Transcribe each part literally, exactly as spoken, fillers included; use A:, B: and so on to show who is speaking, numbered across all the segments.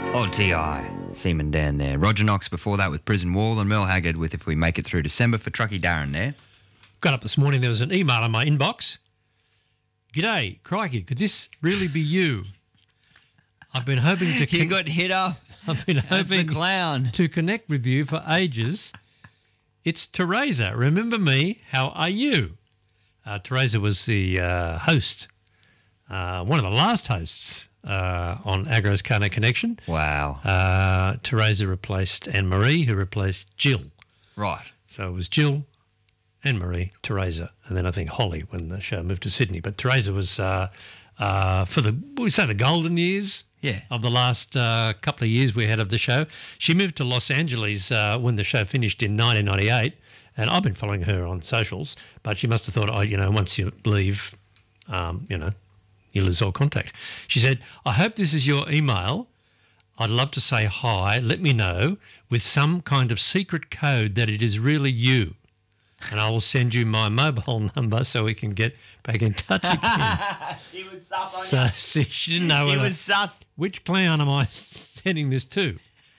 A: Old T I, Seaman Dan there. Roger Knox before that with Prison Wall, and Mel Haggard with If We Make It Through December for Truckee Darren there.
B: Got up this morning, there was an email in my inbox. G'day, crikey, could this really be you? I've been hoping to...
A: You got hit up.
B: I've been
A: As the
B: hoping
A: clown.
B: to connect with you for ages. It's Teresa. Remember me? How are you? Uh, Teresa was the uh, host, uh, one of the last hosts uh, on Agro's Carno Connection.
A: Wow.
B: Uh, Teresa replaced Anne-Marie, who replaced Jill.
A: Right.
B: So it was Jill, Anne-Marie, Teresa, and then I think Holly when the show moved to Sydney. But Teresa was uh, uh, for the, we say the golden years
A: Yeah.
B: of the last uh, couple of years we had of the show. She moved to Los Angeles uh, when the show finished in nineteen ninety-eight, and I've been following her on socials, but she must have thought, oh, you know, once you leave, um, you know, you lose all contact. She said, I hope this is your email. I'd love to say hi, let me know, with some kind of secret code that it is really you. And I will send you my mobile number so we can get back in touch again.
C: She was sus on
B: So
C: you.
B: see, she didn't know
C: She
B: whether,
C: was sus.
B: which clown am I sending this to.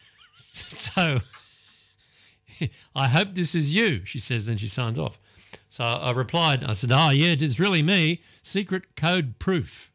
B: So I hope this is you, she says, then she signs off. So I replied, I said, oh, yeah, it is really me, secret code proof.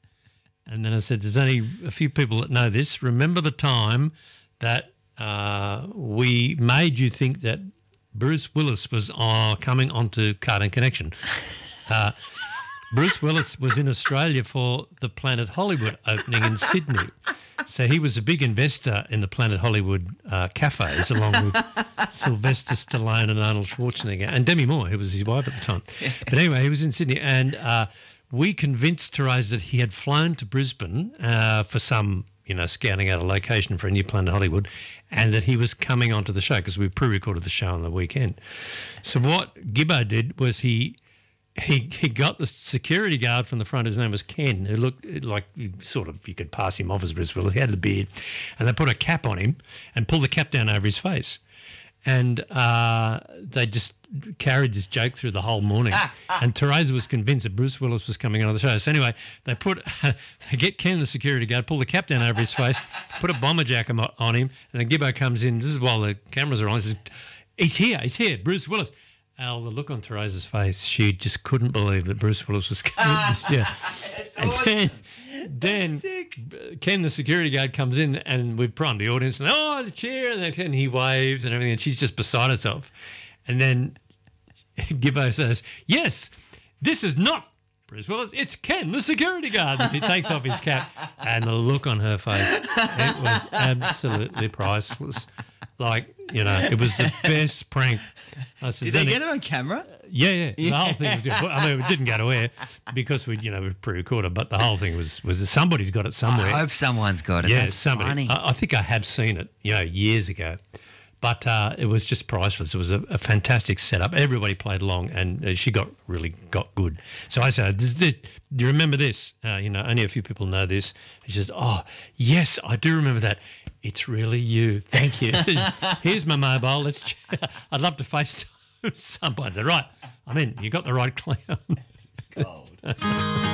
B: And then I said, there's only a few people that know this. Remember the time that uh, we made you think that Bruce Willis was uh, coming onto Cartoon Connection. Uh, Bruce Willis was in Australia for the Planet Hollywood opening in Sydney. So he was a big investor in the Planet Hollywood uh, cafes, along with Sylvester Stallone and Arnold Schwarzenegger and Demi Moore, who was his wife at the time. But anyway, he was in Sydney, and uh, we convinced Teresa that he had flown to Brisbane uh, for some, you know, scouting out a location for a new Planet Hollywood, and that he was coming onto the show because we pre-recorded the show on the weekend. So what Gibbo did was he... He he got the security guard from the front. His name was Ken, who looked like sort of you could pass him off as Bruce Willis. He had the beard, and they put a cap on him and pulled the cap down over his face, and uh, they just carried this joke through the whole morning. And Teresa was convinced that Bruce Willis was coming on the show. So anyway, they put they get Ken, the security guard, pull the cap down over his face, put a bomber jacket on him, and then Gibbo comes in. This is while the cameras are on. He says, "He's here. He's here, Bruce Willis." Al, the look on Teresa's face, she just couldn't believe that Bruce Willis was coming. Yeah.
C: It's
B: And
C: awesome.
B: then, then
C: sick.
B: Ken, the security guard, comes in and we primed the audience and, oh, the chair, and, then and he waves and everything, and she's just beside herself. And then Gibbo says, yes, this is not Bruce Willis, it's Ken, the security guard. And he takes off his cap, and the look on her face, it was absolutely priceless. Like, you know, it was the best prank. I said,
C: Did they
B: "Only-"
C: get it on camera?
B: Yeah, yeah. The whole thing was. I mean, it didn't go to air because we, you know, we pre-recorded, but the whole thing was was somebody's got it somewhere.
A: I hope someone's got it.
B: yeah,
A: That's
B: somebody.
A: funny.
B: I, I think I have seen it, you know, years ago, but uh, it was just priceless. It was a, a fantastic setup. Everybody played along, and uh, she got really got good. So I said, this, this, "Do you remember this?" Uh, you know, only a few people know this. She says, "Oh, yes, I do remember that. It's really you. Thank you. Here's my mobile. Let's. Ch- I'd love to FaceTime somebody." Right. I mean, you got the right clown.
C: Gold.